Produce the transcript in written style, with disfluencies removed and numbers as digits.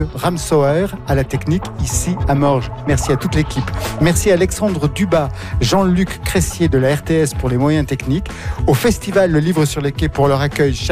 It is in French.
Ramsauer à la technique ici à Morges. Merci à toute l'équipe. Merci à Alexandre Dubas, Jean-Luc Cressier de la RTS pour les moyens techniques, au festival Le Livre sur les quais pour leur accueil